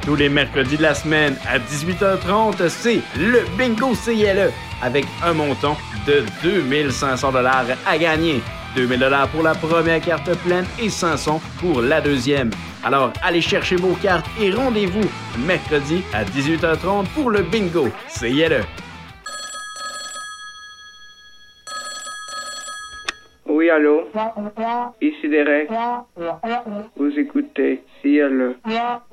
Tous les mercredis de la semaine à 18h30, c'est le Bingo CILE avec un montant de 2500 $ à gagner. 2000 $ pour la première carte pleine et 500 pour la deuxième. Alors, allez chercher vos cartes et rendez-vous mercredi à 18h30 pour le Bingo CILE. Oui, allô? Ici Derek. Vous écoutez CILE.